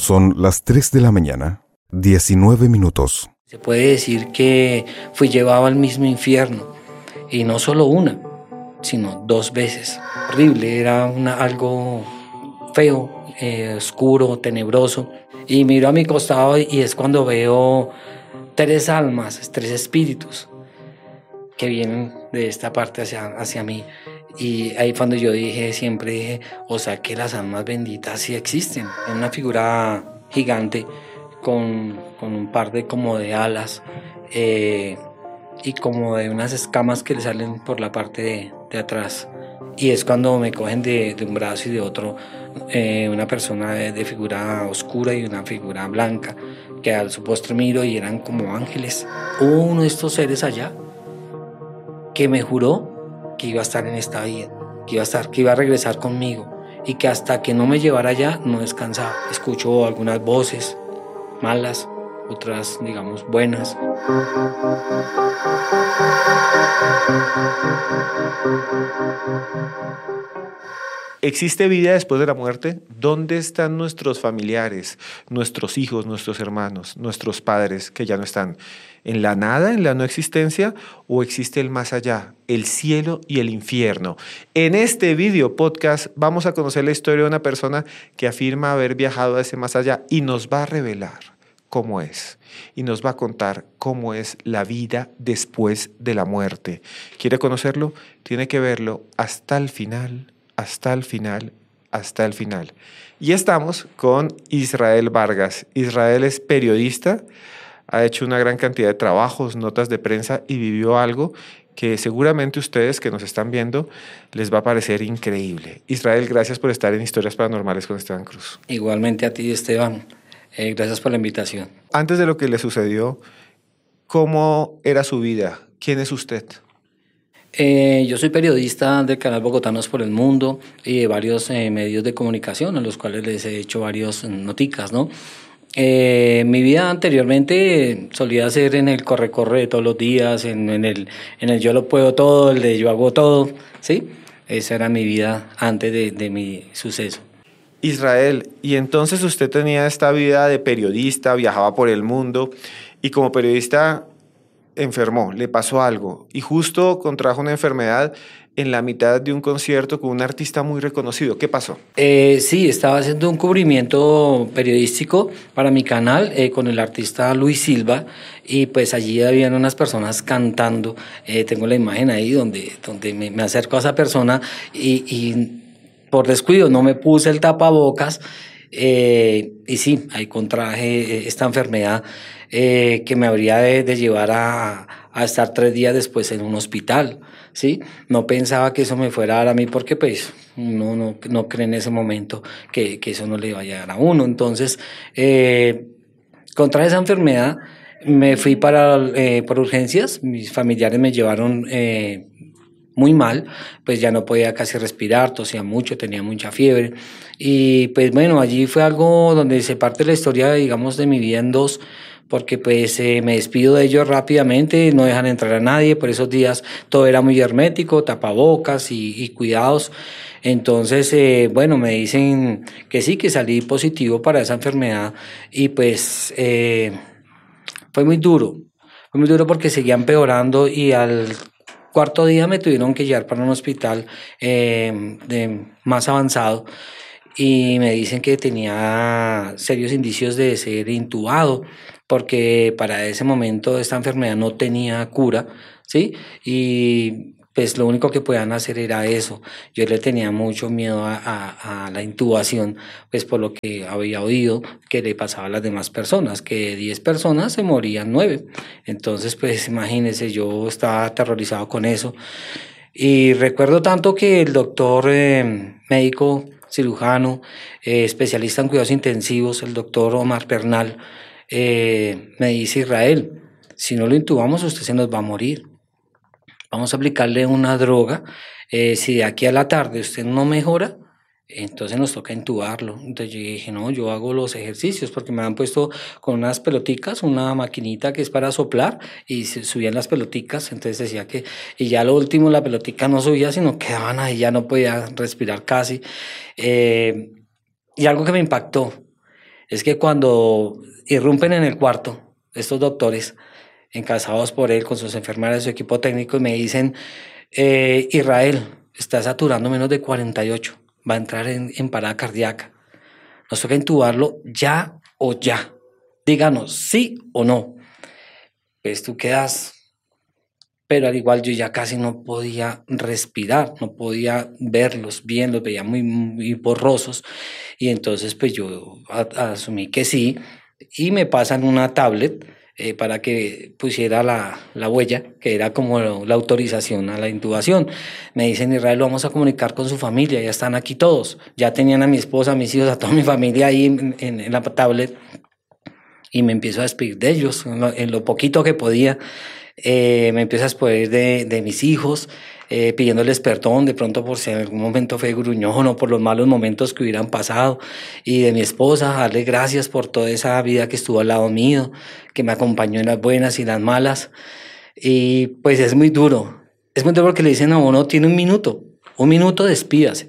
Son las 3 de la mañana, 19 minutos. Se puede decir que fui llevado al mismo infierno, y no solo una, sino 2 veces. Horrible, era algo feo, oscuro, tenebroso. Y miro a mi costado y es cuando veo 3 almas, 3 espíritus que vienen de esta parte hacia mí. Y ahí cuando yo siempre dije, o sea que las almas benditas sí existen. En una figura gigante con un par de alas y como de unas escamas que le salen por la parte de atrás. Y es cuando me cogen de un brazo y de otro una persona de figura oscura y una figura blanca, que al su postre miro y eran como ángeles. Hubo uno de estos seres allá que me juró que iba a estar en esta vida, que iba a regresar conmigo, y que hasta que no me llevara allá no descansaba. Escucho algunas voces malas, otras digamos buenas. ¿Existe vida después de la muerte? ¿Dónde están nuestros familiares, nuestros hijos, nuestros hermanos, nuestros padres que ya no están? ¿En la nada, en la no existencia? ¿O existe el más allá, el cielo y el infierno? En este video podcast vamos a conocer la historia de una persona que afirma haber viajado a ese más allá y nos va a revelar cómo es. Y nos va a contar cómo es la vida después de la muerte. ¿Quiere conocerlo? Tiene que verlo hasta el final. Hasta el final, hasta el final. Y estamos con Israel Vargas. Israel es periodista, ha hecho una gran cantidad de trabajos, notas de prensa y vivió algo que seguramente ustedes que nos están viendo les va a parecer increíble. Israel, gracias por estar en Historias Paranormales con Esteban Cruz. Igualmente a ti, Esteban. Gracias por la invitación. Antes de lo que le sucedió, ¿cómo era su vida? ¿Quién es usted? Yo soy periodista del canal Bogotanos por el Mundo y de varios medios de comunicación, en los cuales les he hecho varios noticas, ¿no? Mi vida anteriormente solía ser en el corre-corre de todos los días, en el yo lo puedo todo, el de yo hago todo, ¿sí? Esa era mi vida antes de mi suceso. Israel, y entonces usted tenía esta vida de periodista, viajaba por el mundo y como periodista enfermó, le pasó algo y justo contrajo una enfermedad en la mitad de un concierto con un artista muy reconocido. ¿Qué pasó? Sí, estaba haciendo un cubrimiento periodístico para mi canal con el artista Luis Silva y pues allí habían unas personas cantando. Tengo la imagen ahí donde me acerco a esa persona y por descuido no me puse el tapabocas y sí, ahí contraje esta enfermedad que me habría de llevar a estar 3 días después en un hospital, ¿sí? No pensaba que eso me fuera a dar a mí porque pues uno no cree en ese momento que eso no le vaya a dar a uno. Entonces, contra esa enfermedad me fui por urgencias, mis familiares me llevaron muy mal, pues ya no podía casi respirar, tosía mucho, tenía mucha fiebre y pues bueno, allí fue algo donde se parte la historia, digamos, de mi vida en 2, porque pues me despido de ellos rápidamente, no dejan entrar a nadie, por esos días todo era muy hermético, tapabocas y cuidados. Entonces, bueno, me dicen que sí, que salí positivo para esa enfermedad y pues fue muy duro porque seguía empeorando y al 4.º día me tuvieron que llevar para un hospital más avanzado y me dicen que tenía serios indicios de ser intubado porque para ese momento esta enfermedad no tenía cura, ¿sí? Y pues lo único que podían hacer era eso. Yo le tenía mucho miedo a la intubación, pues por lo que había oído que le pasaba a las demás personas, que de 10 personas se morían 9. Entonces, pues imagínense, yo estaba aterrorizado con eso. Y recuerdo tanto que el doctor médico, cirujano, especialista en cuidados intensivos, el doctor Omar Pernal, me dice: Israel, si no lo intubamos usted se nos va a morir. Vamos a aplicarle una droga. Si de aquí a la tarde usted no mejora, entonces nos toca intubarlo. Entonces yo dije, no, yo hago los ejercicios porque me han puesto con unas peloticas, una maquinita que es para soplar y se subían las peloticas. Entonces decía que, y ya lo último la pelotica no subía, sino quedaban ahí, ya no podía respirar casi. Y algo que me impactó Es que cuando irrumpen en el cuarto, estos doctores, encabezados por él, con sus enfermeras, su equipo técnico, y me dicen, Israel, está saturando menos de 48, va a entrar en parada cardíaca. Nos toca intubarlo ya o ya. Díganos sí o no. Pues tú quedas, pero al igual yo ya casi no podía respirar, no podía verlos bien, los veía muy borrosos. Y entonces pues yo asumí que sí, y me pasan una tablet para que pusiera la huella, que era como la autorización a la intubación. Me dicen, Israel, lo vamos a comunicar con su familia, ya están aquí todos. Ya tenían a mi esposa, a mis hijos, a toda mi familia ahí en la tablet, y me empiezo a despedir de ellos, en lo poquito que podía. Me empiezo a despedir de mis hijos, pidiéndoles perdón de pronto por si en algún momento fue gruñón o por los malos momentos que hubieran pasado, y de mi esposa, darle gracias por toda esa vida que estuvo al lado mío, que me acompañó en las buenas y las malas. Y pues es muy duro porque le dicen a uno, tiene un minuto, despídase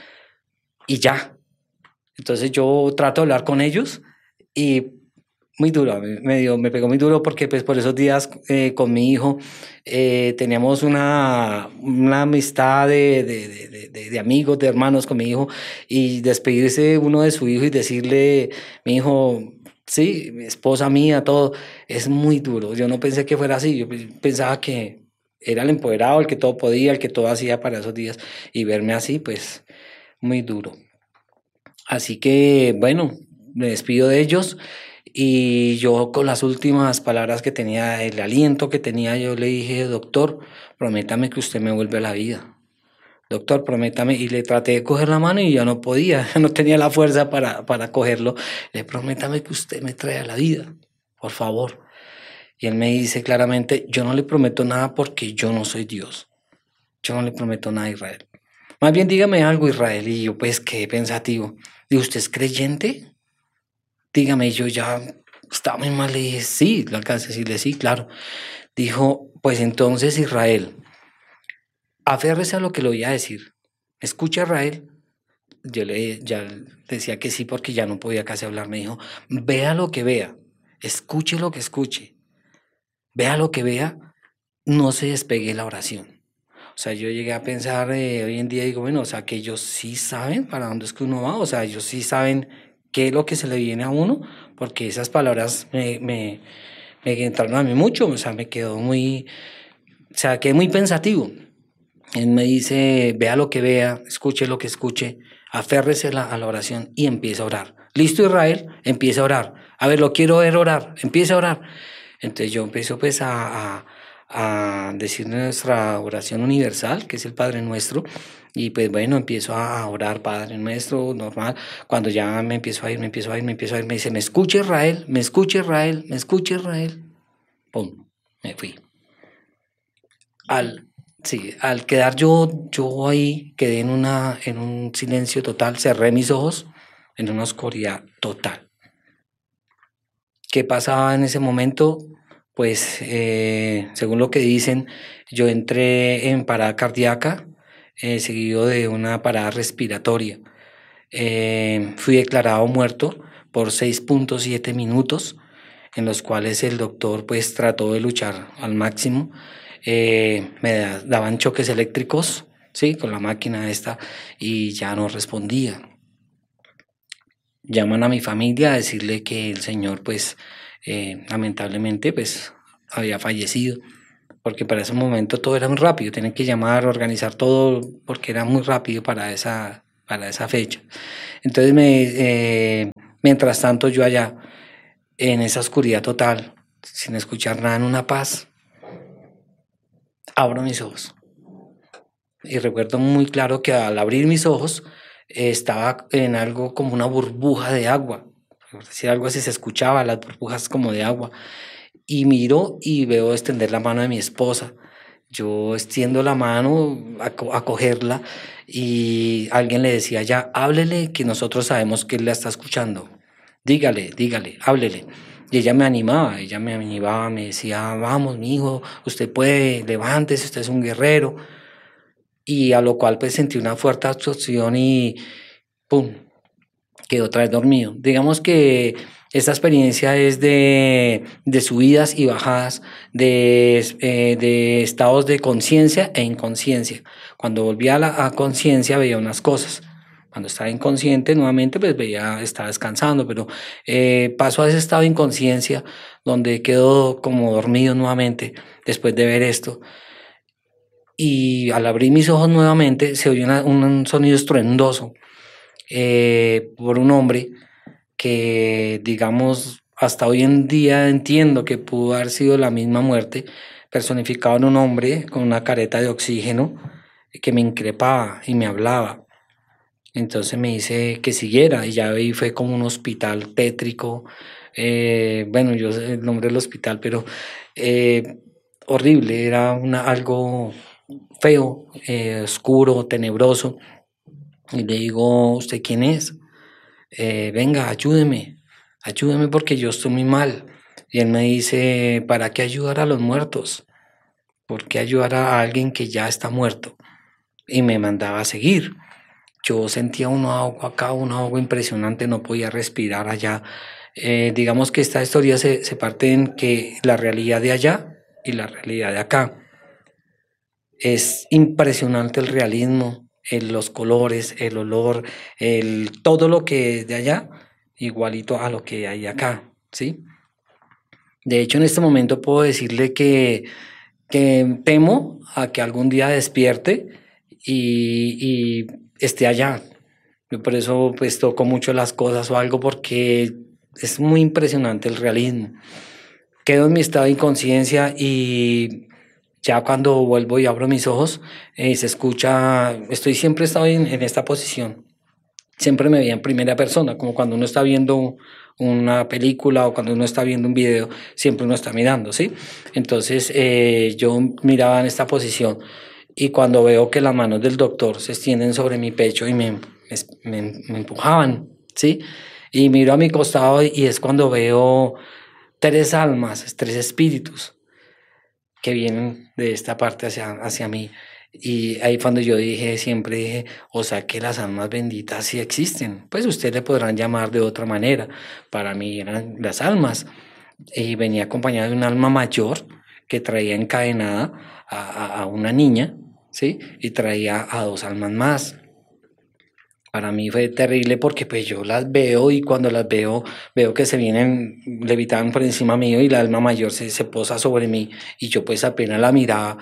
y ya. Entonces yo trato de hablar con ellos, y muy duro, me pegó muy duro, porque pues por esos días con mi hijo teníamos una amistad de amigos, de hermanos con mi hijo, y despedirse uno de su hijo y decirle, mi hijo, sí, mi esposa mía, todo, es muy duro. Yo no pensé que fuera así, yo pensaba que era el empoderado, el que todo podía, el que todo hacía para esos días, y verme así, pues muy duro. Así que bueno, me despido de ellos. Y yo, con las últimas palabras que tenía, el aliento que tenía, yo le dije, doctor, prométame que usted me vuelve a la vida. Doctor, prométame. Y le traté de coger la mano y ya no podía, no tenía la fuerza para cogerlo. Le prométame que usted me trae a la vida, por favor. Y él me dice claramente, yo no le prometo nada porque yo no soy Dios. Yo no le prometo nada a Israel. Más bien dígame algo, Israel. Y yo pues quedé pensativo. Digo, ¿usted es creyente? Dígame, yo ya estaba muy mal, le dije, sí, lo alcancé a decirle, sí, claro. Dijo, pues entonces, Israel, aférrese a lo que le voy a decir. Escucha, Israel. Yo ya decía que sí, porque ya no podía casi hablar. Me dijo, vea lo que vea, escuche lo que escuche, vea lo que vea, no se despegue de la oración. O sea, yo llegué a pensar, hoy en día digo, bueno, o sea, que ellos sí saben para dónde es que uno va, o sea, ellos sí saben qué es lo que se le viene a uno, porque esas palabras me entraron a mí mucho, o sea, me quedó muy, o sea, quedé muy pensativo. Él me dice, vea lo que vea, escuche lo que escuche, aférrese a la oración y empieza a orar. ¿Listo, Israel? Empieza a orar. A ver, lo quiero ver orar, empieza a orar. Entonces yo empiezo pues a decir nuestra oración universal, que es el Padre Nuestro, y pues bueno, empiezo a orar Padre Nuestro, normal. Cuando ya me empiezo a ir, me dice, me escucha Israel, me escucha Israel, me escucha Israel. Pum, me fui. Al quedar yo ahí, quedé en un silencio total, cerré mis ojos en una oscuridad total. ¿Qué pasaba en ese momento? Pues según lo que dicen, yo entré en parada cardíaca, seguido de una parada respiratoria. Fui declarado muerto por 6.7 minutos, en los cuales el doctor pues trató de luchar al máximo. Me daban choques eléctricos, ¿sí? Con la máquina esta, y ya no respondía. Llaman a mi familia a decirle que el señor pues lamentablemente pues había fallecido, porque para ese momento todo era muy rápido, tenían que llamar, organizar todo, porque era muy rápido para esa fecha. Entonces mientras tanto yo allá en esa oscuridad total, sin escuchar nada, en una paz, abro mis ojos. Y recuerdo muy claro que al abrir mis ojos estaba en algo como una burbuja de agua. Por decir algo así, se escuchaba las burbujas como de agua. Y miro y veo extender la mano de mi esposa. Yo extiendo la mano a cogerla, y alguien le decía ya, háblele, que nosotros sabemos que él la está escuchando. Dígale, háblele. Y ella me animaba, me decía, vamos, mi hijo, usted puede, levántese, usted es un guerrero. Y a lo cual pues sentí una fuerte absorción y ¡pum! quedé otra vez dormido. Digamos que esta experiencia es de subidas y bajadas, de estados de conciencia e inconsciencia. Cuando volvía a conciencia veía unas cosas. Cuando estaba inconsciente nuevamente, pues estaba descansando, pero paso a ese estado de inconsciencia donde quedo como dormido nuevamente después de ver esto. Y al abrir mis ojos nuevamente se oye un sonido estruendoso por un hombre que, digamos, hasta hoy en día entiendo que pudo haber sido la misma muerte, personificado en un hombre con una careta de oxígeno que me increpaba y me hablaba. Entonces me dice que siguiera y ya vi fue como un hospital tétrico. Bueno, yo sé el nombre del hospital, pero horrible, era algo feo, oscuro, tenebroso. Y le digo, ¿usted quién es? Venga, ayúdeme porque yo estoy muy mal. Y él me dice, ¿para qué ayudar a los muertos? ¿Por qué ayudar a alguien que ya está muerto? Y me mandaba a seguir. Yo sentía un ahogo acá, un ahogo impresionante, no podía respirar allá. Digamos que esta historia se parte en que la realidad de allá y la realidad de acá. Es impresionante el realismo, los colores, el olor, todo lo que es de allá, igualito a lo que hay acá, ¿sí? De hecho, en este momento puedo decirle que temo a que algún día despierte y esté allá. Yo por eso pues toco mucho las cosas o algo porque es muy impresionante el realismo. Quedo en mi estado de inconsciencia y ya cuando vuelvo y abro mis ojos, se escucha, estoy siempre he estado en esta posición. Siempre me veía en primera persona, como cuando uno está viendo una película o cuando uno está viendo un video, siempre uno está mirando, ¿sí? Entonces yo miraba en esta posición y cuando veo que las manos del doctor se extienden sobre mi pecho y me empujaban, ¿sí? Y miro a mi costado y es cuando veo 3 almas, 3 espíritus que vienen de esta parte hacia mí. Y ahí cuando yo siempre dije, o sea que las almas benditas sí existen. Pues ustedes le podrán llamar de otra manera. Para mí eran las almas. Y venía acompañado de un alma mayor que traía encadenada a una niña, ¿sí? Y traía a 2 almas más. Para mí fue terrible porque pues yo las veo y cuando las veo que se vienen, levitaban por encima mío y la alma mayor se posa sobre mí y yo pues apenas la miraba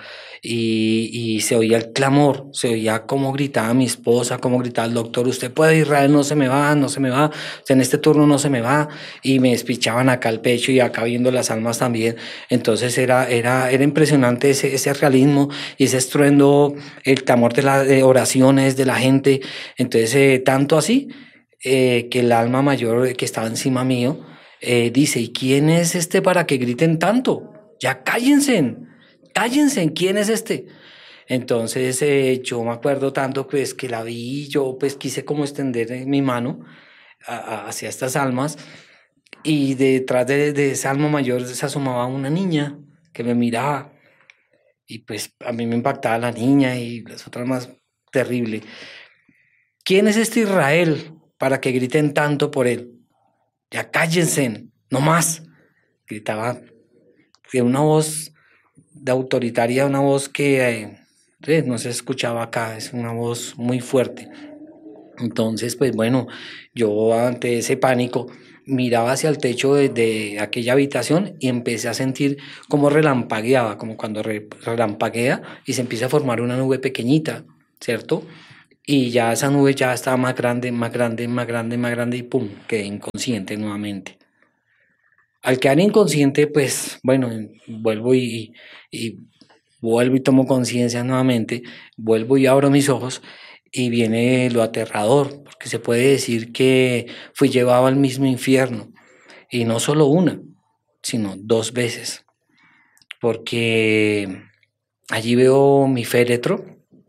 y se oía el clamor, se oía cómo gritaba mi esposa, cómo gritaba el doctor, usted puede Israel, no se me va, usted en este turno no se me va y me despichaban acá el pecho y acá viendo las almas también. Entonces era impresionante ese realismo y ese estruendo, el clamor de oraciones de la gente. Entonces tanto así que el alma mayor que estaba encima mío dice, ¿y quién es este para que griten tanto? Ya cállense, ¿quién es este? Entonces yo me acuerdo tanto pues que la vi y yo pues quise como extender mi mano hacia estas almas y detrás de esa alma mayor se asomaba una niña que me miraba y pues a mí me impactaba la niña y las otras más terrible. ¿Quién es este Israel para que griten tanto por él? Ya cállense, no más. Gritaba de una voz de autoritaria, una voz que no se escuchaba acá, es una voz muy fuerte. Entonces, pues bueno, yo ante ese pánico miraba hacia el techo de aquella habitación y empecé a sentir como relampagueaba, como cuando relampaguea y se empieza a formar una nube pequeñita, ¿cierto? Y ya esa nube ya estaba más grande, más grande, más grande, más grande y pum, quedé inconsciente nuevamente. Al quedar inconsciente, pues bueno, vuelvo y vuelvo y tomo conciencia nuevamente, vuelvo y abro mis ojos y viene lo aterrador, porque se puede decir que fui llevado al mismo infierno y no solo una, sino 2 veces, porque allí veo mi féretro.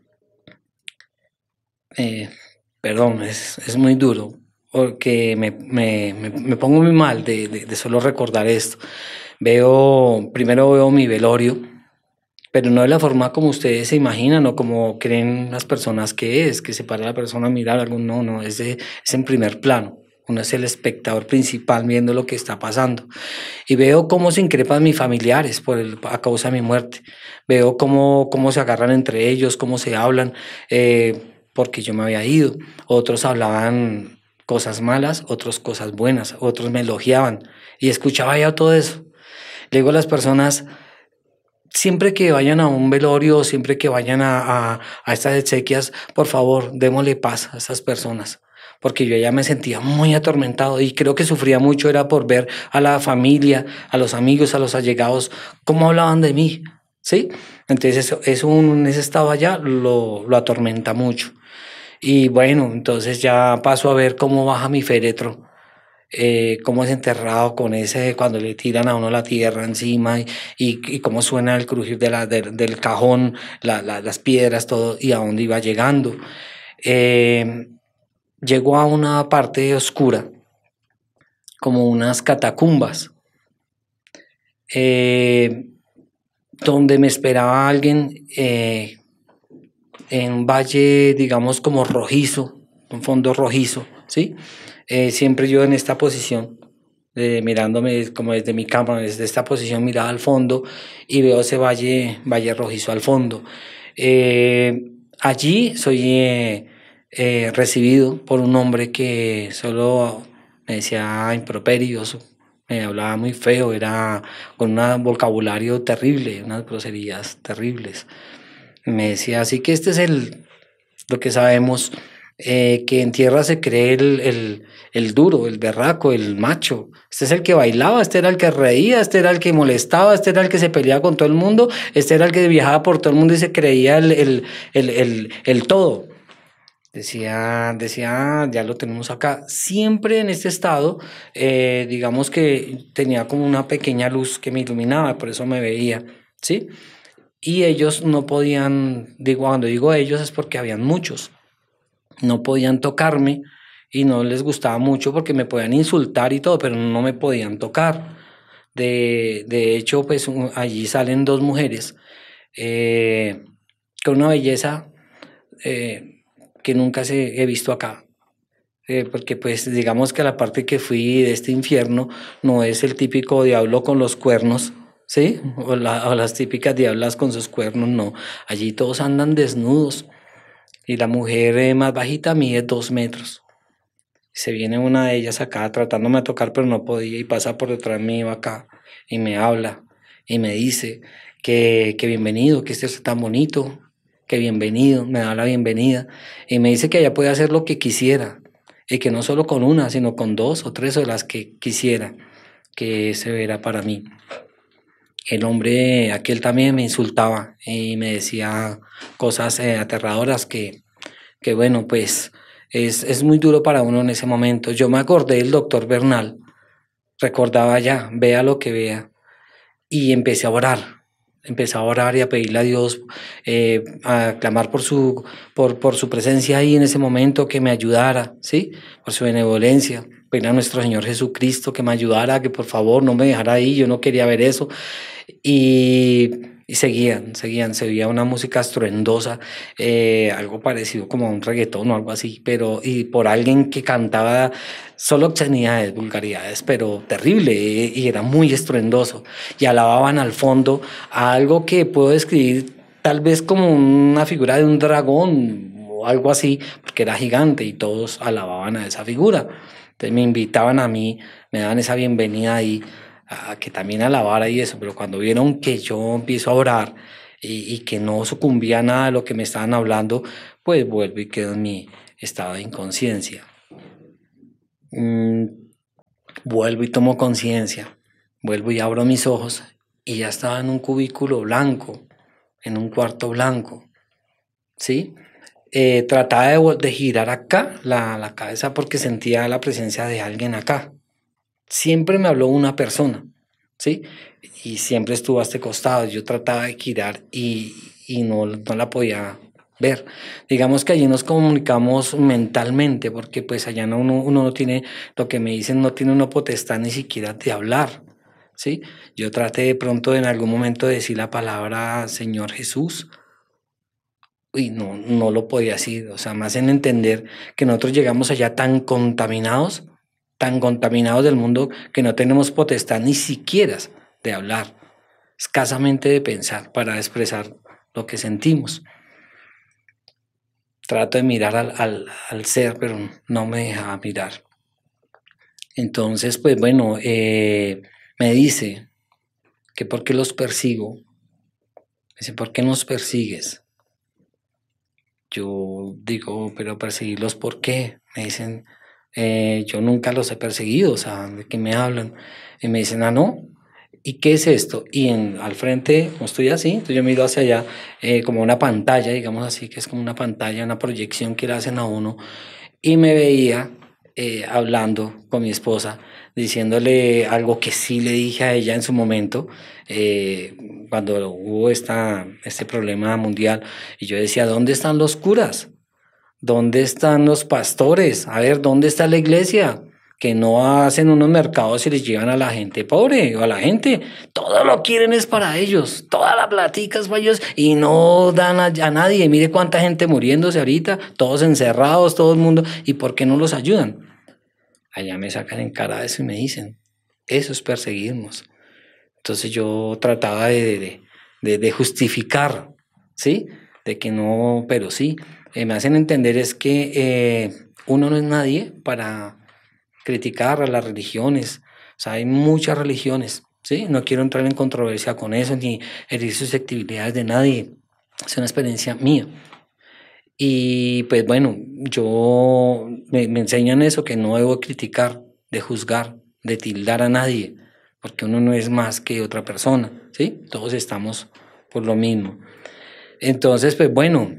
Perdón, es muy duro, porque me pongo muy mal de solo recordar esto. Primero veo mi velorio, pero no de la forma como ustedes se imaginan o como creen las personas que se para la persona a mirar algo, no, es en primer plano, Uno es el espectador principal viendo lo que está pasando. Y veo cómo se increpan mis familiares a causa de mi muerte. Veo cómo se agarran entre ellos, cómo se hablan, porque yo me había ido. Otros hablaban cosas malas, otros cosas buenas, otros me elogiaban. Y escuchaba ya todo eso. Le digo a las personas, siempre que vayan a un velorio, siempre que vayan a estas exequias, por favor, démosle paz a estas personas, porque yo ya me sentía muy atormentado y creo que sufría mucho, era por ver a la familia, a los amigos, a los allegados, cómo hablaban de mí, ¿sí? Entonces eso en ese estado allá lo atormenta mucho. Y bueno, entonces ya paso a ver cómo baja mi féretro, cómo es enterrado con ese, cuando le tiran a uno la tierra encima y cómo suena el crujir del cajón, las piedras, todo, y a dónde iba llegando. Llegó a una parte oscura, como unas catacumbas, donde me esperaba alguien en un valle, digamos, como rojizo, un fondo rojizo, ¿sí? Siempre yo en esta posición, mirándome como desde mi cámara, desde esta posición miraba al fondo y veo ese valle rojizo al fondo. Allí soy recibido por un hombre que solo me decía improperios, me hablaba muy feo, era con un vocabulario terrible, unas groserías terribles. Me decía, así que este es lo que sabemos, que en tierra se cree el duro, el berraco, el macho. Este es el que bailaba, este era el que reía, este era el que molestaba, este era el que se peleaba con todo el mundo, este era el que viajaba por todo el mundo y se creía el todo. Decía, ya lo tenemos acá. Siempre en este estado, digamos que tenía como una pequeña luz que me iluminaba, por eso me veía, ¿sí? Y ellos no podían, cuando digo ellos es porque habían muchos, no podían tocarme y no les gustaba mucho porque me podían insultar y todo, pero no me podían tocar. De hecho, pues allí salen dos mujeres con una belleza que nunca he visto acá. Porque pues digamos que la parte que fui de este infierno no es el típico diablo con los cuernos, ¿sí? O las típicas diablas con sus cuernos, no. Allí todos andan desnudos y la mujer más bajita mide 2 metros. Se viene una de ellas acá tratándome de tocar, pero no podía y pasa por detrás mío acá y me habla y me dice que bienvenido, que este es tan bonito, que bienvenido, me da la bienvenida y me dice que ella puede hacer lo que quisiera y que no solo con una, sino con 2 o 3 o las que quisiera, que ese era para mí. El hombre aquel también me insultaba y me decía cosas aterradoras que bueno, pues es muy duro para uno en ese momento. Yo me acordé del doctor Bernal, recordaba ya, vea lo que vea, y empecé a orar y a pedirle a Dios, a clamar por su presencia ahí en ese momento, que me ayudara, ¿sí? Por su benevolencia, pedirle a nuestro Señor Jesucristo que me ayudara, que por favor no me dejara ahí, yo no quería ver eso. Y seguían, se oía una música estruendosa, algo parecido como a un reggaetón o algo así, y por alguien que cantaba solo obscenidades, vulgaridades, pero terrible, y era muy estruendoso, y alababan al fondo a algo que puedo describir tal vez como una figura de un dragón o algo así, porque era gigante y todos alababan a esa figura. Entonces me invitaban a mí, me daban esa bienvenida ahí, a que también alabara y eso, pero cuando vieron que yo empiezo a orar y que no sucumbía a nada de lo que me estaban hablando, pues vuelvo y quedo en mi estado de inconsciencia. Vuelvo y tomo conciencia, vuelvo y abro mis ojos y ya estaba en un cubículo blanco, en un cuarto blanco, ¿sí? Trataba de girar acá la cabeza porque sentía la presencia de alguien acá. Siempre me habló una persona, ¿sí? Y siempre estuvo a este costado. Yo trataba de girar y no la podía ver. Digamos que allí nos comunicamos mentalmente, porque pues allá uno no tiene, lo que me dicen, no tiene una potestad ni siquiera de hablar, ¿sí? Yo traté de pronto en algún momento de decir la palabra Señor Jesús, y no lo podía decir. O sea, más en entender que nosotros llegamos allá tan contaminados tan contaminados del mundo que no tenemos potestad ni siquiera de hablar, escasamente de pensar para expresar lo que sentimos. Trato de mirar al ser, pero no me deja mirar. Entonces, pues bueno, me dice que por qué los persigo. Me dice, ¿por qué nos persigues? Yo digo, pero perseguirlos, ¿por qué? Me dicen, yo nunca los he perseguido, o sea, ¿de qué me hablan? Y me dicen, no. ¿Y qué es esto? Y al frente, como estoy así, entonces yo miro hacia allá, como una pantalla, digamos así, que es como una pantalla, una proyección que le hacen a uno, y me veía hablando con mi esposa, diciéndole algo que sí le dije a ella en su momento, cuando hubo este problema mundial, y yo decía, ¿dónde están los curas? ¿Dónde están los pastores? A ver, ¿dónde está la iglesia? Que no hacen unos mercados y les llevan a la gente pobre o a la gente. Todo lo quieren es para ellos. Toda la platica es para ellos y no dan a nadie. Mire cuánta gente muriéndose ahorita, todos encerrados, todo el mundo. ¿Y por qué no los ayudan? Allá me sacan en cara eso y me dicen, eso es perseguirnos. Entonces yo trataba de justificar, ¿sí? De que no, pero sí. Me hacen entender es que uno no es nadie para criticar a las religiones. O sea, hay muchas religiones, ¿sí? No quiero entrar en controversia con eso ni herir susceptibilidades de nadie. Es una experiencia mía. Y pues bueno, me enseñan eso, que no debo criticar, de juzgar, de tildar a nadie, porque uno no es más que otra persona, ¿sí? Todos estamos por lo mismo. Entonces, pues bueno,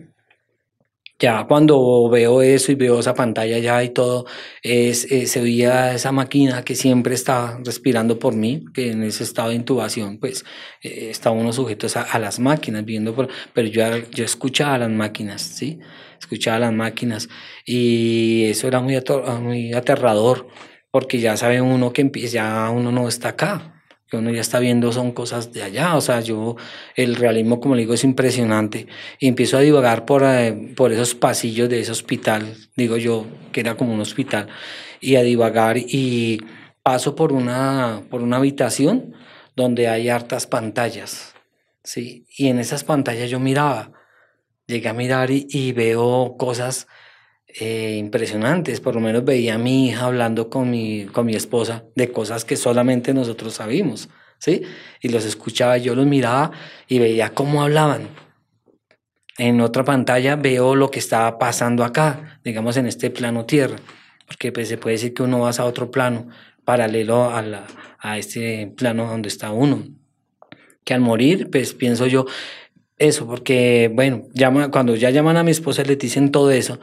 ya cuando veo eso y veo esa pantalla ya y todo, se veía esa máquina que siempre está respirando por mí, que en ese estado de intubación, pues está uno sujeto a las máquinas, pero yo escuchaba las máquinas, ¿sí? Escuchaba las máquinas y eso era muy aterrador, porque ya sabe uno que ya uno no está acá. Que uno ya está viendo son cosas de allá, o sea, el realismo, como le digo, es impresionante, y empiezo a divagar por esos pasillos de ese hospital, digo yo, que era como un hospital, y a divagar, y paso por una habitación donde hay hartas pantallas, ¿sí? Y en esas pantallas yo llegué a mirar y veo cosas impresionantes. Por lo menos veía a mi hija hablando con mi esposa de cosas que solamente nosotros sabíamos, ¿sí? Y los escuchaba, yo los miraba y veía cómo hablaban. En otra pantalla veo lo que estaba pasando acá, digamos en este plano tierra, porque pues se puede decir que uno va a otro plano paralelo a este plano donde está uno. Que al morir, pues pienso yo eso, porque bueno, cuando ya llaman a mi esposa y le dicen todo eso,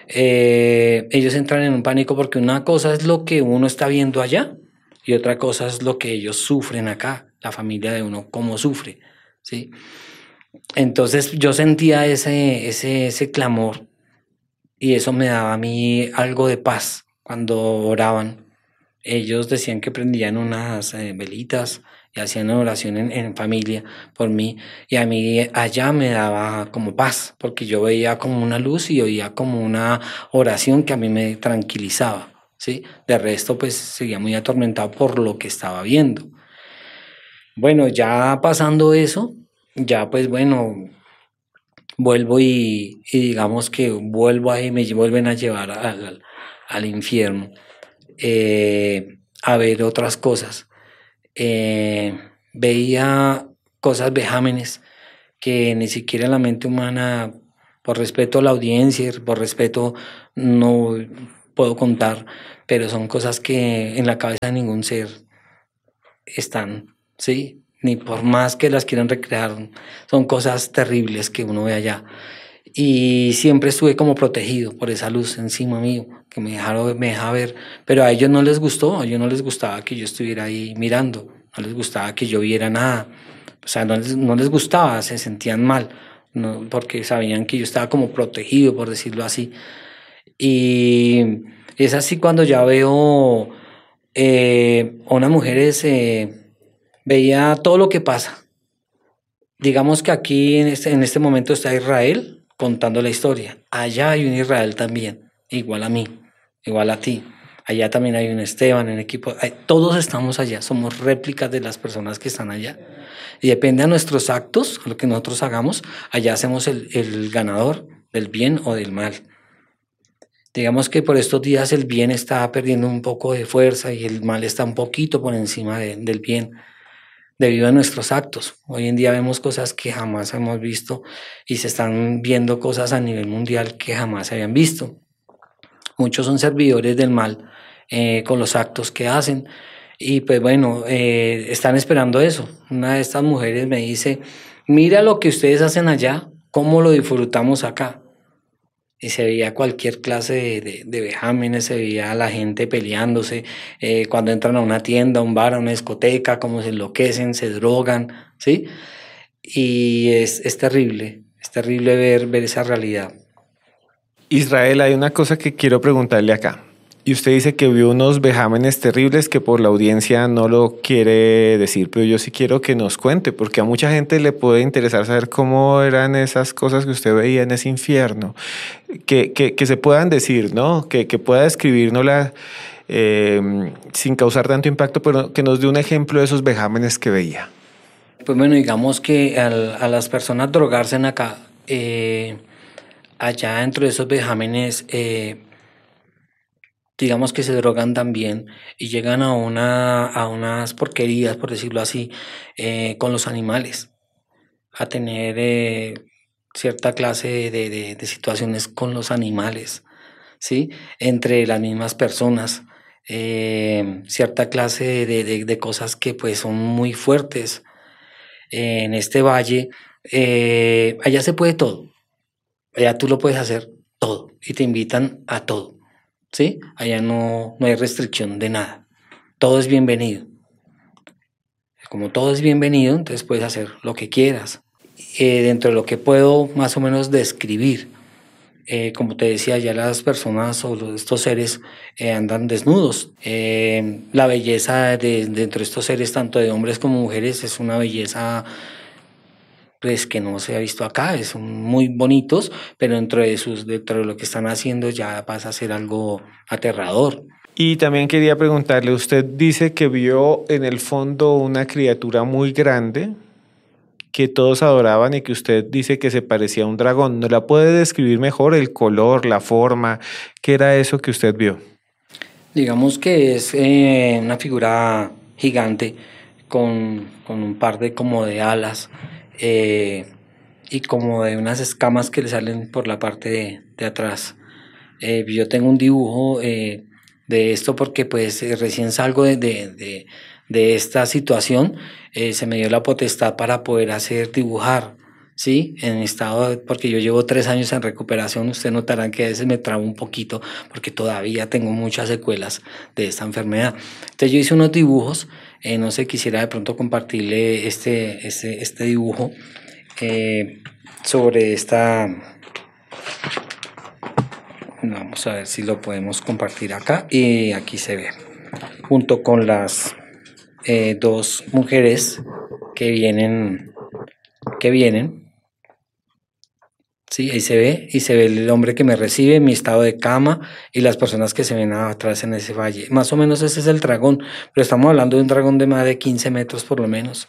ellos entran en un pánico, porque una cosa es lo que uno está viendo allá y otra cosa es lo que ellos sufren acá, la familia de uno, cómo sufre, ¿sí? Entonces yo sentía ese clamor, y eso me daba a mí algo de paz cuando oraban. Ellos decían que prendían unas velitas y hacían oración en familia por mí, y a mí allá me daba como paz, porque yo veía como una luz y oía como una oración que a mí me tranquilizaba, ¿sí? De resto, pues seguía muy atormentado por lo que estaba viendo. Bueno, ya pasando eso, ya pues bueno, vuelvo y digamos que vuelvo ahí, me vuelven a llevar al infierno, a ver otras cosas. Veía cosas vejámenes que ni siquiera la mente humana, por respeto a la audiencia, por respeto, no puedo contar, pero son cosas que en la cabeza de ningún ser están, ¿sí? Ni por más que las quieran recrear, son cosas terribles que uno ve allá. Y siempre estuve como protegido por esa luz encima mío, que me dejaba ver, pero a ellos no les gustó, a ellos no les gustaba que yo estuviera ahí mirando, no les gustaba que yo viera nada, o sea, no les gustaba, se sentían mal, no, porque sabían que yo estaba como protegido, por decirlo así. Y es así cuando ya veo a unas mujeres, veía todo lo que pasa. Digamos que aquí en este momento está Israel contando la historia. Allá hay un Israel también, igual a mí, igual a ti. Allá también hay un Esteban en equipo. Todos estamos allá, somos réplicas de las personas que están allá. Y depende de nuestros actos, lo que nosotros hagamos, allá hacemos el ganador del bien o del mal. Digamos que por estos días el bien está perdiendo un poco de fuerza y el mal está un poquito por encima del bien, debido a nuestros actos. Hoy en día vemos cosas que jamás hemos visto y se están viendo cosas a nivel mundial que jamás se habían visto. Muchos son servidores del mal con los actos que hacen y pues bueno, están esperando eso. Una de estas mujeres me dice, mira lo que ustedes hacen allá, cómo lo disfrutamos acá. Y se veía cualquier clase de vejámenes, se veía a la gente peleándose, cuando entran a una tienda, a un bar, a una discoteca, cómo se enloquecen, se drogan, ¿sí? Y es terrible ver esa realidad. Israel, hay una cosa que quiero preguntarle acá. Y usted dice que vio unos vejámenes terribles que por la audiencia no lo quiere decir, pero yo sí quiero que nos cuente, porque a mucha gente le puede interesar saber cómo eran esas cosas que usted veía en ese infierno, que se puedan decir, ¿no? Que pueda describirnosla sin causar tanto impacto, pero que nos dé un ejemplo de esos vejámenes que veía. Pues bueno, digamos que a las personas drogarse en acá, allá dentro de esos vejámenes, digamos que se drogan también y llegan a unas porquerías, por decirlo así, con los animales, a tener cierta clase de situaciones con los animales, ¿sí? Entre las mismas personas, cierta clase de cosas que pues son muy fuertes. En este valle, allá se puede todo, allá tú lo puedes hacer todo y te invitan a todo. ¿Sí? Allá no hay restricción de nada. Todo es bienvenido. Como todo es bienvenido, entonces puedes hacer lo que quieras. Dentro de lo que puedo más o menos describir, como te decía, ya las personas o estos seres andan desnudos. La belleza dentro de estos seres, tanto de hombres como mujeres, es una belleza pues que no se ha visto acá, son muy bonitos, pero dentro de lo que están haciendo ya pasa a ser algo aterrador. Y también quería preguntarle, usted dice que vio en el fondo una criatura muy grande que todos adoraban y que usted dice que se parecía a un dragón. ¿No la puede describir mejor el color, la forma? ¿Qué era eso que usted vio? Digamos que es una figura gigante con un par de alas. Y como de unas escamas que le salen por la parte de atrás. Yo tengo un dibujo de esto porque pues recién salgo de esta situación, se me dio la potestad para poder dibujar, ¿sí? En estado, porque yo llevo 3 años en recuperación, ustedes notarán que a veces me trabo un poquito porque todavía tengo muchas secuelas de esta enfermedad. Entonces yo hice unos dibujos, no sé, quisiera de pronto compartirle este dibujo sobre esta. Vamos a ver si lo podemos compartir acá. Y aquí se ve, junto con las 2 mujeres que vienen. Sí, ahí se ve, y se ve el hombre que me recibe, mi estado de cama y las personas que se ven atrás en ese valle. Más o menos ese es el dragón, pero estamos hablando de un dragón de más de 15 metros por lo menos.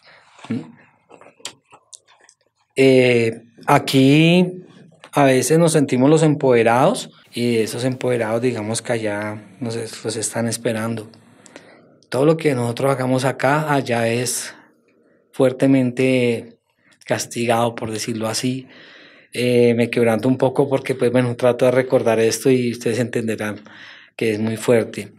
Aquí a veces nos sentimos los empoderados y esos empoderados, digamos que allá nos están esperando. Todo lo que nosotros hagamos acá, allá es fuertemente castigado, por decirlo así. Me quebranto un poco porque, pues bueno, trato de recordar esto y ustedes entenderán que es muy fuerte.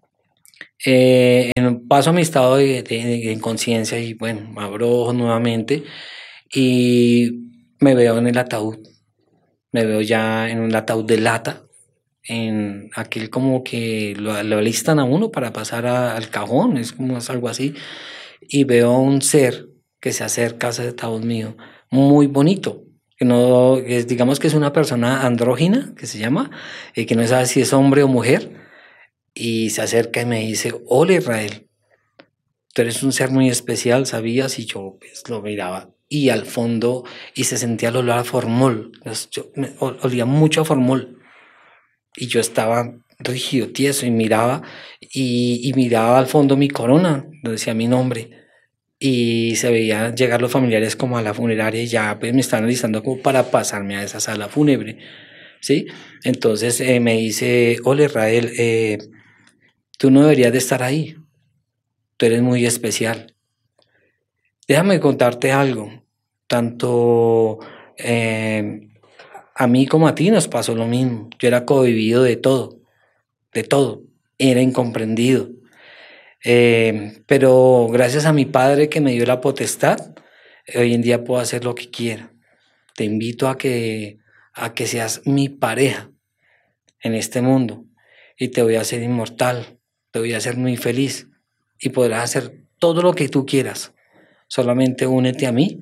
Paso a mi estado de inconsciencia y bueno, abro ojos nuevamente y me veo en el ataúd. Me veo ya en un ataúd de lata, en aquel como que lo alistan a uno para pasar al cajón, es algo así. Y veo un ser que se acerca a ese ataúd mío, muy bonito. Que no, digamos que es una persona andrógina, que se llama, que no sabe si es hombre o mujer, y se acerca y me dice: hola Israel, tú eres un ser muy especial, ¿sabías? Y yo pues, lo miraba y al fondo, y se sentía el olor a formol, olía mucho a formol, y yo estaba rígido, tieso, y miraba al fondo mi corona, donde decía mi nombre, y se veían llegar los familiares como a la funeraria y ya pues me estaban listando como para pasarme a esa sala fúnebre, ¿sí? Entonces me dice, hola Israel, tú no deberías de estar ahí, tú eres muy especial. Déjame contarte algo, tanto a mí como a ti nos pasó lo mismo, yo era cohibido de todo, era incomprendido. Pero gracias a mi padre que me dio la potestad, hoy en día puedo hacer lo que quiera. Te invito a que seas mi pareja en este mundo y te voy a hacer inmortal, te voy a hacer muy feliz y podrás hacer todo lo que tú quieras. Solamente únete a mí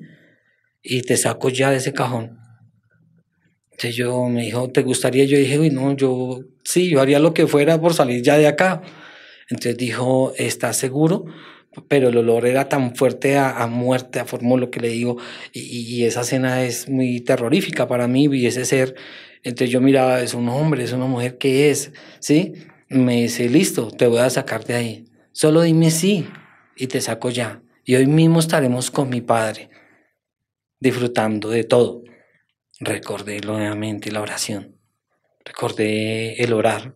y te saco ya de ese cajón. Entonces me dijo, ¿te gustaría? Yo dije, uy, no, sí, yo haría lo que fuera por salir ya de acá. Entonces dijo, ¿estás seguro? Pero el olor era tan fuerte a muerte, a formó lo que le digo, y esa escena es muy terrorífica para mí, y ese ser. Entonces yo miraba, es un hombre, es una mujer, ¿qué es? ¿Sí? Me dice, listo, te voy a sacar de ahí. Solo dime sí, y te saco ya. Y hoy mismo estaremos con mi padre, disfrutando de todo. Recordé nuevamente la oración, recordé el orar,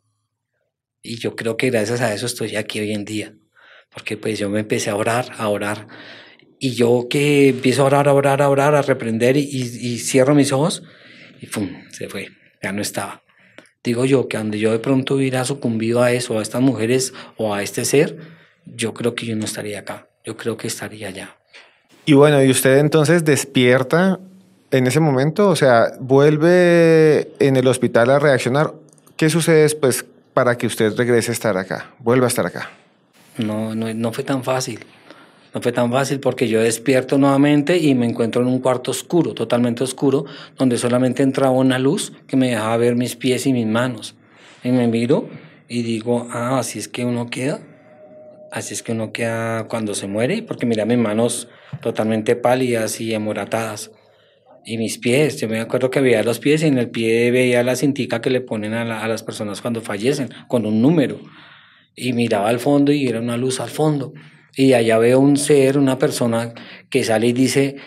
y yo creo que gracias a eso estoy aquí hoy en día, porque pues yo me empecé a orar, y yo que empiezo a orar, a reprender, y cierro mis ojos, y ¡pum! Se fue, ya no estaba. Digo yo que donde yo de pronto hubiera sucumbido a eso, a estas mujeres o a este ser, yo creo que yo no estaría acá, yo creo que estaría allá. Y bueno, y usted entonces despierta en ese momento, o sea, vuelve en el hospital a reaccionar. ¿Qué sucede después para que usted regrese a estar acá, vuelva a estar acá? No fue tan fácil. No fue tan fácil porque yo despierto nuevamente y me encuentro en un cuarto oscuro, totalmente oscuro, donde solamente entraba una luz que me dejaba ver mis pies y mis manos. Y me miro y digo, así es que uno queda. Así es que uno queda cuando se muere, porque mira mis manos totalmente pálidas y amoratadas. Y mis pies, yo me acuerdo que veía los pies y en el pie veía la cintica que le ponen a las personas cuando fallecen, con un número. Y miraba al fondo y era una luz al fondo. Y allá veo un ser, una persona que sale y dice,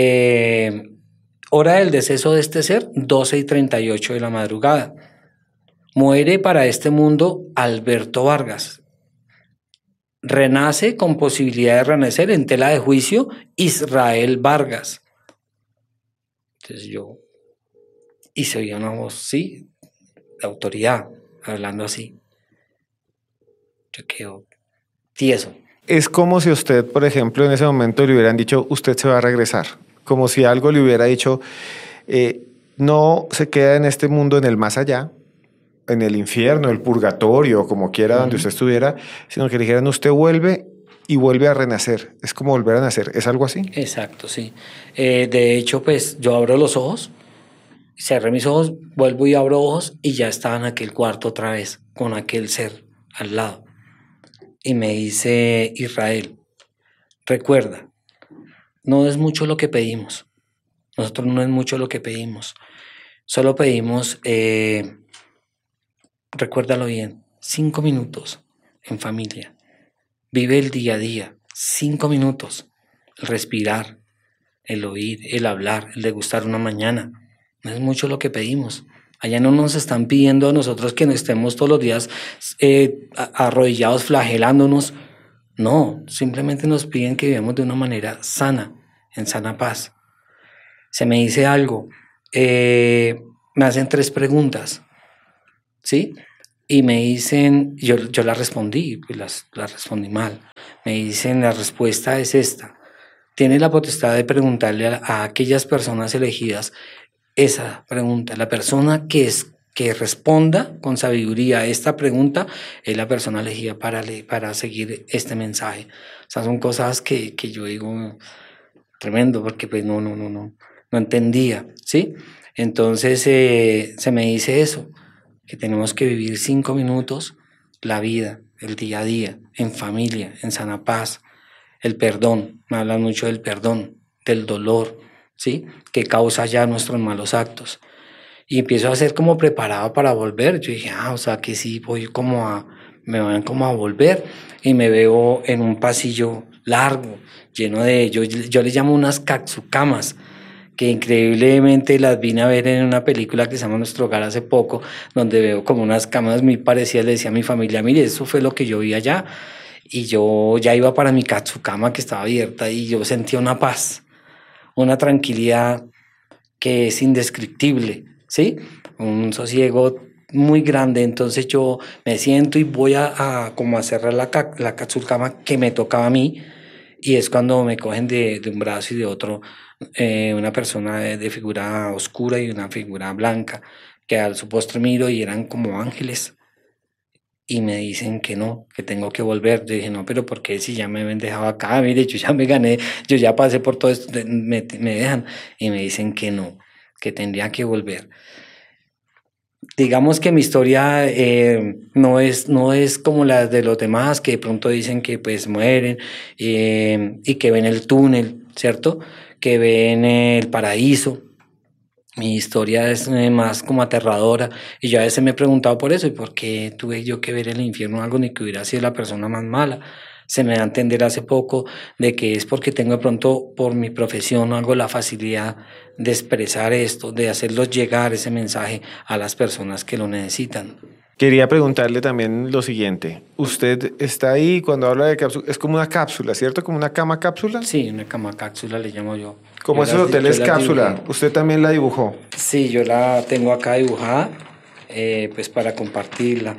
hora del deceso de este ser, 12:38 de la madrugada. Muere para este mundo Alberto Vargas. Renace con posibilidad de renacer en tela de juicio Israel Vargas. Entonces y se oía una voz, sí, de autoridad, hablando así. Yo quedo tieso. Es como si usted, por ejemplo, en ese momento le hubieran dicho, usted se va a regresar. Como si algo le hubiera dicho, no se queda en este mundo, en el más allá, en el infierno, el purgatorio, como quiera, donde usted estuviera, sino que le dijeran, usted vuelve y vuelve a renacer. Es como volver a nacer. ¿Es algo así? Exacto, sí. De hecho, pues yo abro los ojos, cerré mis ojos, vuelvo y abro ojos y ya estaba en aquel cuarto otra vez, con aquel ser al lado. Y me dice, Israel, recuerda, no es mucho lo que pedimos. Nosotros no es mucho lo que pedimos. Solo pedimos, recuérdalo bien, 5 minutos en familia. Vive el día a día, 5 minutos. El respirar, el oír, el hablar, el degustar una mañana. No es mucho lo que pedimos. Allá no nos están pidiendo a nosotros que no estemos todos los días arrodillados, flagelándonos. No, simplemente nos piden que vivamos de una manera sana, en sana paz. Se me dice algo, me hacen 3 preguntas, ¿sí? Y me dicen, yo las respondí, pues las respondí mal. Me dicen, la respuesta es esta. Tienes la potestad de preguntarle a aquellas personas elegidas esa pregunta. La persona que responda con sabiduría a esta pregunta es la persona elegida para seguir este mensaje. O sea, son cosas que yo digo tremendo, porque pues no entendía, ¿sí? Entonces se me dice eso, que tenemos que vivir 5 minutos la vida, el día a día, en familia, en sana paz. El perdón, me hablan mucho del perdón, del dolor, ¿sí? Que causa ya nuestros malos actos. y empiezo a ser como preparado para volver. Yo dije, o sea que sí, me van como a volver, y me veo en un pasillo largo, lleno de, yo le llamo unas katsukamas, que increíblemente las vine a ver en una película que se llama Nuestro Hogar hace poco, donde veo como unas camas muy parecidas. Le decía a mi familia, mire, eso fue lo que yo vi allá, y yo ya iba para mi katsukama que estaba abierta, y yo sentía una paz, una tranquilidad que es indescriptible, ¿sí? Un sosiego muy grande. Entonces yo me siento y voy a como a cerrar la katsukama que me tocaba a mí, y es cuando me cogen de un brazo y de otro, una persona de figura oscura y una figura blanca, que al su postre miro y eran como ángeles, y me dicen que no, que tengo que volver. Yo dije, no, pero ¿por qué si ya me habían dejado acá? Mire, yo ya me gané, yo ya pasé por todo esto, me dejan, y me dicen que no, que tendría que volver. Digamos que mi historia no es como la de los demás, que de pronto dicen que pues mueren, y que ven el túnel, ¿cierto? Que ven el paraíso. Mi historia es más como aterradora, y yo a veces me he preguntado por eso, y por qué tuve yo que ver el infierno o algo, ni que hubiera sido la persona más mala. Se me da a entender hace poco de que es porque tengo de pronto por mi profesión o algo la facilidad de expresar esto, de hacerlos llegar ese mensaje a las personas que lo necesitan. Quería preguntarle también lo siguiente. Usted está ahí cuando habla de cápsula, es como una cápsula, ¿cierto? Como una cama cápsula. Sí, una cama cápsula le llamo yo. Como esos hoteles cápsula. Dibujé. ¿Usted también la dibujó? Sí, yo la tengo acá dibujada, pues para compartirla.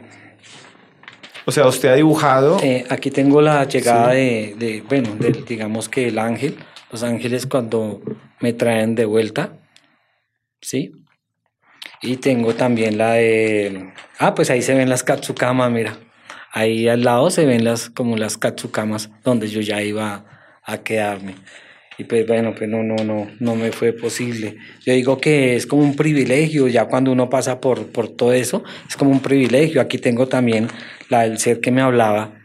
O sea, usted ha dibujado. Aquí tengo la llegada Sí. digamos que el ángel, los ángeles cuando me traen de vuelta, ¿sí? Y tengo también la de, pues ahí se ven las katsukamas, mira. Ahí al lado se ven como las katsukamas donde yo ya iba a quedarme. Y pues bueno, pues no me fue posible. Yo digo que es como un privilegio, ya cuando uno pasa por todo eso, es como un privilegio. Aquí tengo también la del ser que me hablaba,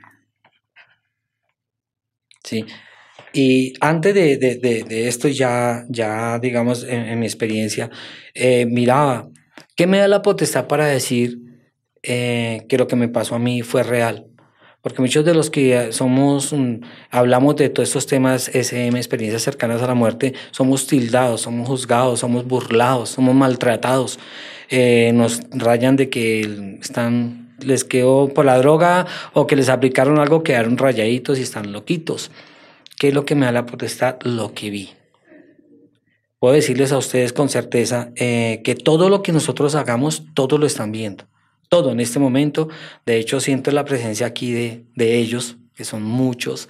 ¿sí? Y antes de esto, ya digamos, en mi experiencia, miraba, ¿qué me da la potestad para decir que lo que me pasó a mí fue real? Porque muchos de los que hablamos de todos estos temas SM, experiencias cercanas a la muerte, somos tildados, somos juzgados, somos burlados, somos maltratados. Nos rayan de que les quedó por la droga, o que les aplicaron algo, quedaron rayaditos y están loquitos. ¿Qué es lo que me da la potestad? Lo que vi. Puedo decirles a ustedes con certeza que todo lo que nosotros hagamos, todo lo están viendo. Todo en este momento. De hecho, siento la presencia aquí de ellos, que son muchos.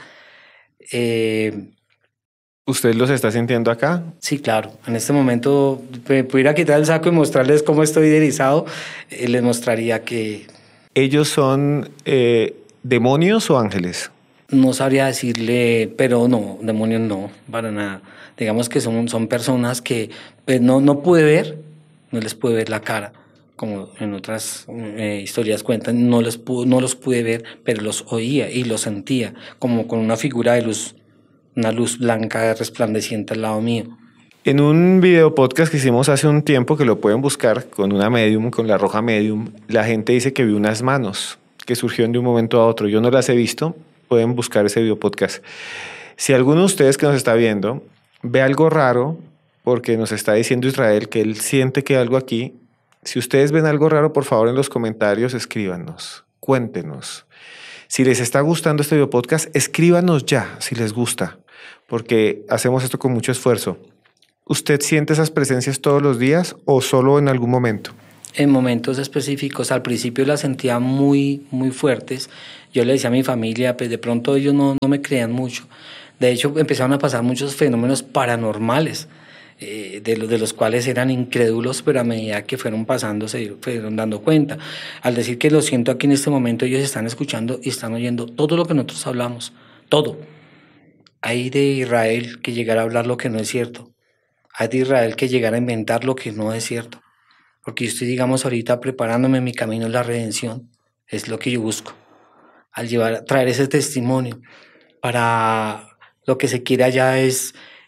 ¿Usted los está sintiendo acá? Sí, claro. En este momento, pudiera quitar el saco y mostrarles cómo estoy erizado. Les mostraría que... ¿Ellos son demonios o ángeles? No sabría decirle, pero no, demonios no, para nada. Digamos que son personas que pues, no pude ver, no les pude ver la cara, como en otras historias cuentan, no los pude ver, pero los oía y los sentía, como con una figura de luz, una luz blanca resplandeciente al lado mío. En un video podcast que hicimos hace un tiempo, que lo pueden buscar con una medium, con la roja medium, la gente dice que vio unas manos que surgieron de un momento a otro. Yo no las he visto, pueden buscar ese video podcast. Si alguno de ustedes que nos está viendo ve algo raro, porque nos está diciendo Israel que él siente que hay algo aquí, si ustedes ven algo raro, por favor en los comentarios escríbanos, cuéntenos. Si les está gustando este video podcast, escríbanos ya si les gusta, porque hacemos esto con mucho esfuerzo. ¿Usted siente esas presencias todos los días o solo en algún momento? En momentos específicos, al principio las sentía muy, muy fuertes. Yo le decía a mi familia, pues de pronto ellos no me creían mucho. De hecho, empezaron a pasar muchos fenómenos paranormales, de los cuales eran incrédulos, pero a medida que fueron pasando se fueron dando cuenta. Al decir que lo siento aquí en este momento, ellos están escuchando y están oyendo todo lo que nosotros hablamos, todo. Hay de Israel que llegara a hablar lo que no es cierto. Hay de Israel que llegara a inventar lo que no es cierto. Porque yo estoy, digamos, ahorita preparándome, mi camino en la redención, es lo que yo busco. Traer ese testimonio, para lo que se quiera ya es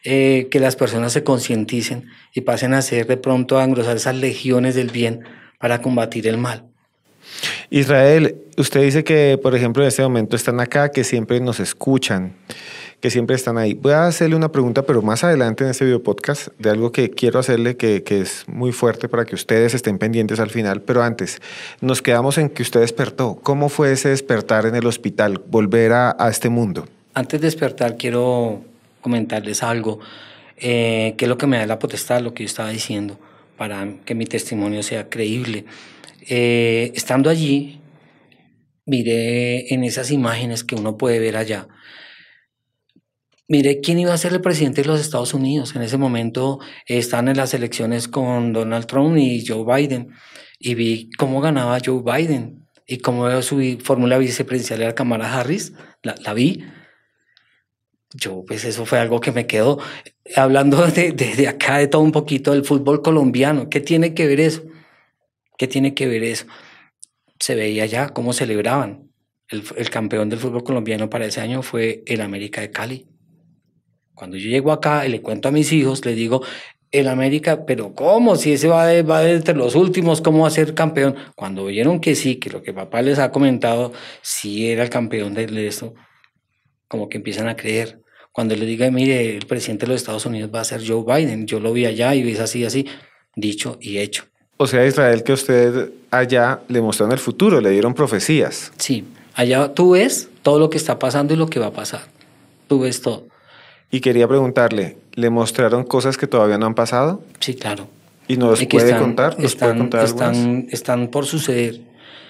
que las personas se concienticen y pasen a ser de pronto a engrosar esas legiones del bien para combatir el mal. Israel, usted dice que, por ejemplo, en este momento están acá, que siempre nos escuchan, que siempre están ahí. Voy a hacerle una pregunta, pero más adelante en este video podcast, de algo que quiero hacerle que es muy fuerte para que ustedes estén pendientes al final. Pero antes, nos quedamos en que usted despertó. ¿Cómo fue ese despertar en el hospital, volver a este mundo? Antes de despertar, quiero comentarles algo, que es lo que me da la potestad, lo que yo estaba diciendo, para que mi testimonio sea creíble. Estando allí, miré en esas imágenes que uno puede ver allá, miré quién iba a ser el presidente de los Estados Unidos. En ese momento estaban en las elecciones con Donald Trump y Joe Biden, y vi cómo ganaba Joe Biden y cómo su fórmula vicepresidencial era Kamala Harris, la vi. Yo, pues eso fue algo que me quedó. Hablando de acá, de todo un poquito del fútbol colombiano, ¿qué tiene que ver eso? ¿Qué tiene que ver eso? Se veía ya cómo celebraban. El campeón del fútbol colombiano para ese año fue el América de Cali. Cuando yo llego acá y le cuento a mis hijos, les digo, el América, pero ¿cómo? Si ese va entre los últimos, ¿cómo va a ser campeón? Cuando vieron que sí, que lo que papá les ha comentado, sí era el campeón de esto, como que empiezan a creer. Cuando les diga, mire, el presidente de los Estados Unidos va a ser Joe Biden, yo lo vi allá y es así, así, dicho y hecho. O sea, Israel, que usted allá le mostraron el futuro, le dieron profecías. Sí, allá tú ves todo lo que está pasando y lo que va a pasar. Tú ves todo. Y quería preguntarle, ¿le mostraron cosas que todavía no han pasado? Sí, claro. ¿Y nos puede contar? ¿Nos puede contar algunas? Están por suceder.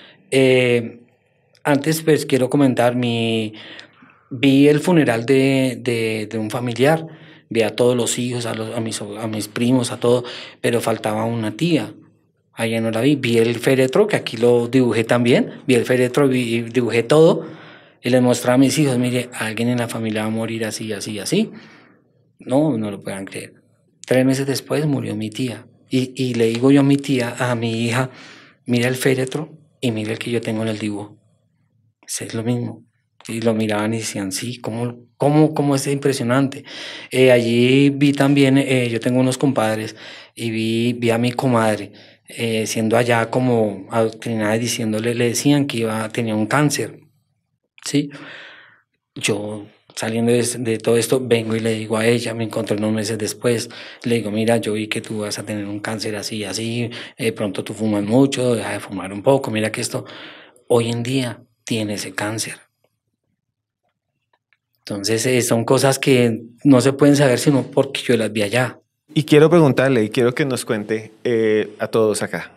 Antes, pues, quiero comentar, vi el funeral de un familiar, vi a todos los hijos, a mis primos, a todo, pero faltaba una tía. Allá no la vi. Vi el féretro, que aquí lo dibujé también, vi el féretro, dibujé todo, y les mostraba a mis hijos, mire, alguien en la familia va a morir así, así, así. No lo puedan creer. 3 meses después murió mi tía. Y le digo yo a mi tía, a mi hija, mira el féretro y mira el que yo tengo en el dibujo. Es lo mismo. Y lo miraban y decían, sí, ¿cómo es impresionante? Allí vi también, yo tengo unos compadres, y vi a mi comadre, siendo allá como adoctrinada, le decían que tenía un cáncer. ¿Sí? Yo, saliendo de todo esto, vengo y le digo a ella, me encontré unos meses después, le digo, mira, yo vi que tú vas a tener un cáncer así, así, pronto tú fumas mucho, deja de fumar un poco, mira que esto, hoy en día tiene ese cáncer. Entonces son cosas que no se pueden saber sino porque yo las vi allá. Y quiero preguntarle, y quiero que nos cuente a todos acá.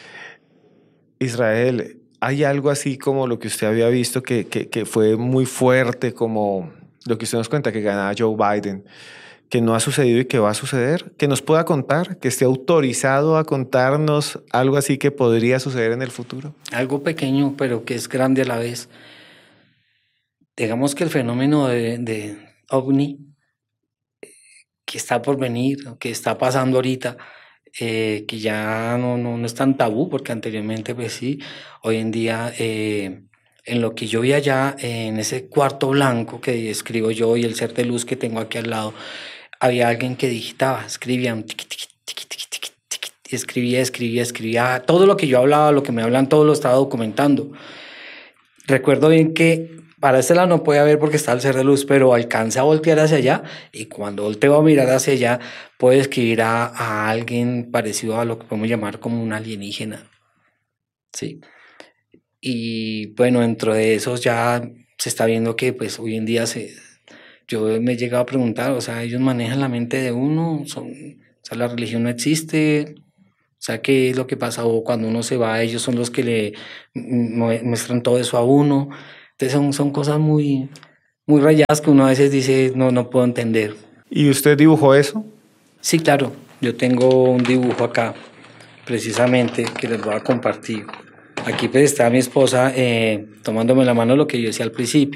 Israel, ¿hay algo así como lo que usted había visto que fue muy fuerte, como lo que usted nos cuenta, que ganaba Joe Biden, que no ha sucedido y que va a suceder? Que nos pueda contar, que esté autorizado a contarnos algo así que podría suceder en el futuro. Algo pequeño, pero que es grande a la vez. Digamos que el fenómeno de OVNI, que está por venir, que está pasando ahorita, que ya no es tan tabú, porque anteriormente pues sí, hoy en día en lo que yo vi allá, en ese cuarto blanco que escribo yo y el ser de luz que tengo aquí al lado, había alguien que digitaba, escribía un tiqui, tiqui, tiqui, tiqui, tiqui, tiqui, escribía, todo lo que yo hablaba, lo que me hablan, todo lo estaba documentando. Recuerdo bien que para este lado no podía ver porque está el ser de luz, pero alcanza a voltear hacia allá, y cuando volteo a mirar hacia allá, puedo escribir a alguien parecido a lo que podemos llamar como un alienígena. ¿Sí? Y bueno, dentro de esos ya se está viendo que pues hoy en día yo me he llegado a preguntar, o sea, ellos manejan la mente de uno, o sea, la religión no existe. O sea, ¿qué es lo que pasa? O cuando uno se va, ellos son los que le muestran todo eso a uno. Entonces son cosas muy, muy rayadas que uno a veces dice, no puedo entender. ¿Y usted dibujó eso? Sí, claro. Yo tengo un dibujo acá, precisamente, que les voy a compartir. Aquí pues está mi esposa tomándome la mano, lo que yo decía al principio.